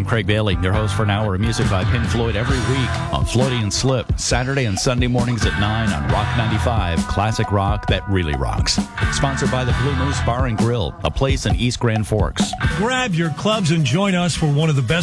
I'm Craig Bailey, your host for an hour of music by Pink Floyd every week on Floaty and Slip, Saturday and Sunday mornings at 9 on Rock 95, classic rock that really rocks. Sponsored by the Blue Moose Bar and Grill, a place in East Grand Forks. Grab your clubs and join us for one of the best